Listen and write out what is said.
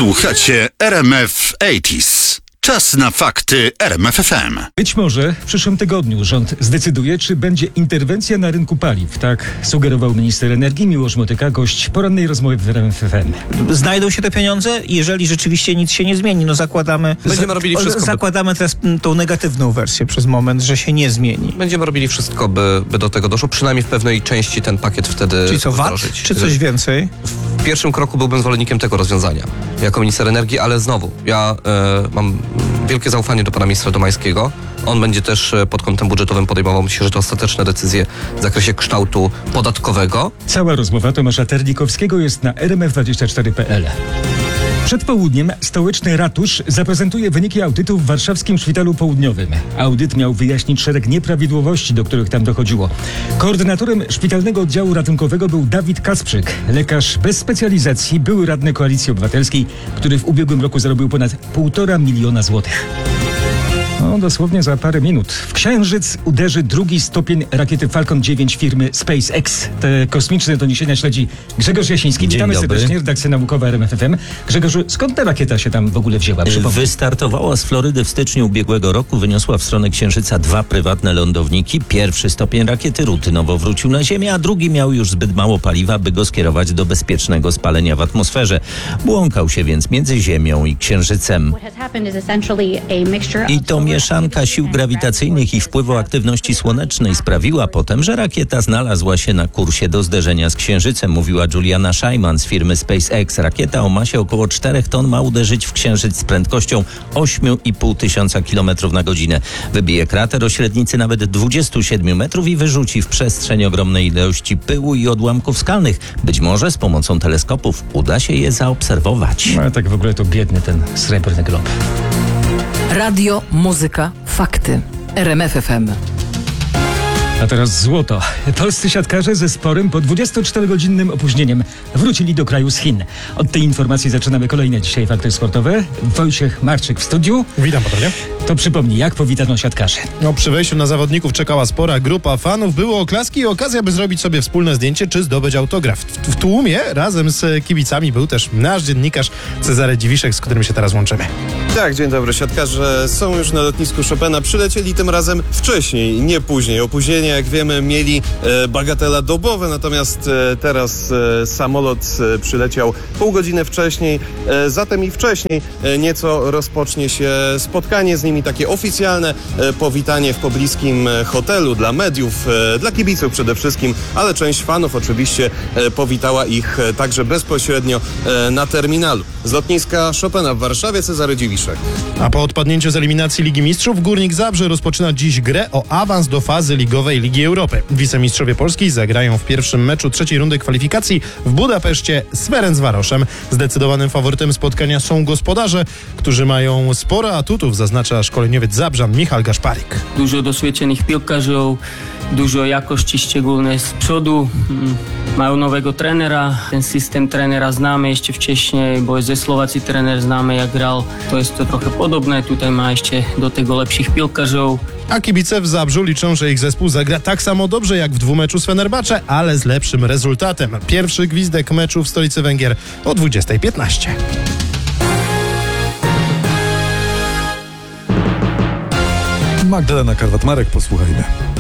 Słuchacie RMF 80s. Czas na fakty RMF FM. Być może w przyszłym tygodniu rząd zdecyduje, czy będzie interwencja na rynku paliw. Tak sugerował minister energii Miłosz Motyka, gość porannej rozmowy w RMF FM. Znajdą się te pieniądze, jeżeli rzeczywiście nic się nie zmieni. No zakładamy... Będziemy robili wszystko. Zakładamy teraz tą negatywną wersję przez moment, że się nie zmieni. Będziemy robili wszystko, by do tego doszło. Przynajmniej w pewnej części ten pakiet wtedy Czyli co, VAT? wdrożyć. Czy coś więcej? W pierwszym kroku byłbym zwolennikiem tego rozwiązania jako minister energii, ale znowu, ja mam wielkie zaufanie do pana ministra Domańskiego. On będzie też pod kątem budżetowym podejmował, myślę, że to ostateczne decyzje w zakresie kształtu podatkowego. Cała rozmowa Tomasza Terlikowskiego jest na rmf24.pl. Przed południem stołeczny ratusz zaprezentuje wyniki audytu w warszawskim Szpitalu Południowym. Audyt miał wyjaśnić szereg nieprawidłowości, do których tam dochodziło. Koordynatorem szpitalnego oddziału ratunkowego był Dawid Kasprzyk, lekarz bez specjalizacji, były radny Koalicji Obywatelskiej, który w ubiegłym roku zarobił ponad 1,5 miliona złotych. No, dosłownie za parę minut. W Księżyc uderzy drugi stopień rakiety Falcon 9 firmy SpaceX. Te kosmiczne doniesienia śledzi Grzegorz Jasiński. Witamy serdecznie, redakcja naukowa RMF FM. Grzegorzu, skąd ta rakieta się tam w ogóle wzięła? Wystartowała z Florydy w styczniu ubiegłego roku, wyniosła w stronę Księżyca 2 prywatne lądowniki. Pierwszy stopień rakiety rutynowo wrócił na Ziemię, a drugi miał już zbyt mało paliwa, by go skierować do bezpiecznego spalenia w atmosferze. Błąkał się więc między Ziemią i Księżycem. I to mieszanka sił grawitacyjnych i wpływu aktywności słonecznej sprawiła potem, że rakieta znalazła się na kursie do zderzenia z Księżycem, mówiła Juliana Szajman z firmy SpaceX. Rakieta o masie około 4 ton ma uderzyć w Księżyc z prędkością 8,5 tysiąca km na godzinę. Wybije krater o średnicy nawet 27 metrów i wyrzuci w przestrzeń ogromnej ilości pyłu i odłamków skalnych. Być może z pomocą teleskopów uda się je zaobserwować. Ale tak w ogóle to biedny ten srebrny glob. Radio, muzyka, fakty. RMF FM. A teraz złoto. Polscy siatkarze ze sporym po 24-godzinnym opóźnieniem wrócili do kraju z Chin. Od tej informacji zaczynamy kolejne dzisiaj fakty sportowe. Wojciech Marczyk w studiu. Witam ponownie. To przypomnij, jak powitano siatkarzy. No, przy wejściu na zawodników czekała spora grupa fanów. Były oklaski i okazja, by zrobić sobie wspólne zdjęcie czy zdobyć autograf. W tłumie razem z kibicami był też nasz dziennikarz Cezary Dziwiszek, z którym się teraz łączymy. Tak, dzień dobry. Siatkarze są już na lotnisku Chopina. Przylecieli tym razem wcześniej, nie później. Opóźnienie, jak wiemy, mieli bagatela dobowe, natomiast teraz samolot przyleciał pół godziny wcześniej. Zatem i wcześniej nieco rozpocznie się spotkanie z nimi, takie oficjalne powitanie w pobliskim hotelu dla mediów, dla kibiców przede wszystkim, ale część fanów oczywiście powitała ich także bezpośrednio na terminalu. Z lotniska Chopina w Warszawie Cezary Dziwiszek. A po odpadnięciu z eliminacji Ligi Mistrzów Górnik Zabrze rozpoczyna dziś grę o awans do fazy ligowej Ligi Europy. Wicemistrzowie Polski zagrają w pierwszym meczu trzeciej rundy kwalifikacji w Budapeszcie z Ferencvaroszem. Zdecydowanym faworytem spotkania są gospodarze, którzy mają sporo atutów, zaznacza szkoleniowiec Zabrzan Michał Gaszparik. Dużo doświadczonych piłkarzy, dużo jakości szczególnej z przodu. Mają nowego trenera. Ten system trenera znamy jeszcze wcześniej, bo ze Słowacji trener znamy, jak grał. To jest to trochę podobne. Tutaj ma jeszcze do tego lepszych piłkarzy. A kibice w Zabrzu liczą, że ich zespół zagra tak samo dobrze jak w dwumeczu z Fenerbahce, ale z lepszym rezultatem. Pierwszy gwizdek meczu w stolicy Węgier o 20:15. Magdalena Karwat-Marek, posłuchajmy.